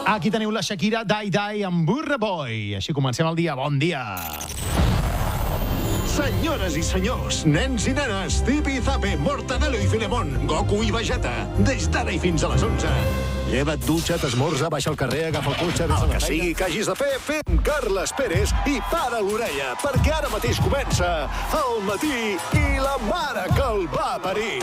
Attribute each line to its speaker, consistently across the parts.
Speaker 1: Aquí teniu la Shakira, Die Die amb Burra Boy. Així comencem el dia. Bon dia.
Speaker 2: Senyores i senyors, nens i nenes, Zipi i Zape, Mortadelo i Filemón, Goku i Vegeta, des d'ara i fins a les 11. Lleva't, dutxa't, esmorza, baixa al carrer, agafa el cotxe... El que sigui que hagis de fer, fem Carles Pérez i para l'orella, perquè ara mateix comença El matí i la mare que el va parir.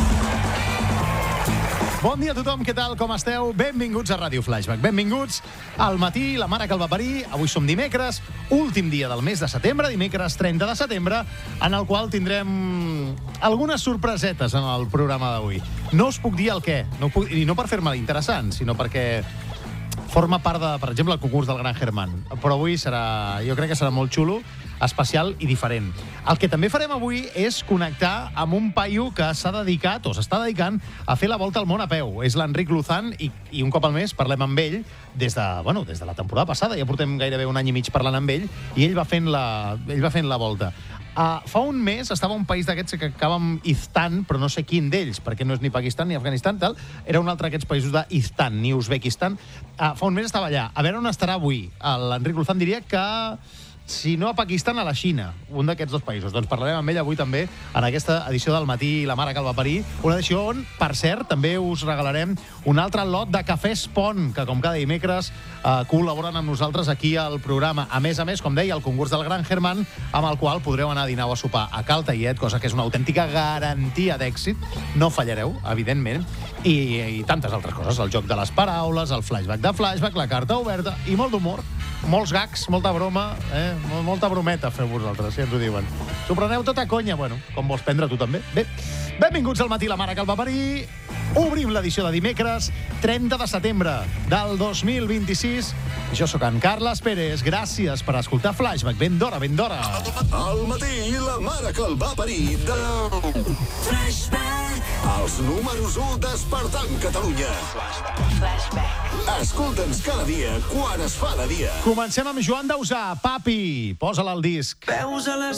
Speaker 1: Bon dia a tothom, què tal, com esteu? Benvinguts a Ràdio Flashback. Benvinguts al matí, la mare que el va parir. Avui som dimecres, últim dia del mes de setembre, dimecres 30 de setembre, en el qual tindrem algunes sorpresetes en el programa d'avui. No us puc dir el què, i no per fer-me interessant, sinó perquè forma part de, per exemple, el concurs del Gran Herman. Però avui jo crec que serà molt xulo, especial i diferent. El que també farem avui és connectar amb un paio que s'ha dedicat, o s'està dedicant, a fer la volta al món a peu. És l'Enric Luzán i un cop al mes parlem amb ell des de la temporada passada. Ja portem gairebé un any i mig parlant amb ell i ell va fent la volta. Fa un mes estava a un país d'aquests que acaba amb Iztan, però no sé quin d'ells, perquè no és ni Pakistan ni Afganistan, tal. Era un altre d'aquests països d'Iztan, ni Uzbekistan. Fa un mes estava allà. A veure on estarà avui. L'Enric Luzán diria que, si no a Pakistan, a la Xina, un d'aquests dos països. Doncs parlarem amb ell avui també en aquesta edició del matí i la mare que el va parir. Una edició on, per cert, també us regalarem un altre lot de cafès Pont, que com cada dimecres col·laboren amb nosaltres aquí al programa. A més, com deia, el concurs del Gran Herman, amb el qual podreu anar a dinar o a sopar a Cal Taiet, cosa que és una autèntica garantia d'èxit. No fallareu, evidentment. I tantes altres coses, el joc de les paraules, el flashback de flashback, la carta oberta i molt d'humor. Molts gags, molta broma, molta brometa feu vosaltres, si ens ho diuen. S'ho preneu tota conya, bueno, com vols prendre tu també. Bé, benvinguts al matí, la mare que el va parir. Obrim l'edició de dimecres, 30 de setembre del 2026. Jo sóc en Carles Pérez, gràcies per escoltar Flashback. Ben d'hora, ben d'hora.
Speaker 2: El matí i la mare que el va parir de... Flashback. Els números 1 despertant Catalunya. Flashback. Escolta'ns cada dia, quan es fa de dia.
Speaker 1: Comencem amb Joan Dausà. Papi, posa-la al disc.
Speaker 3: Veus a les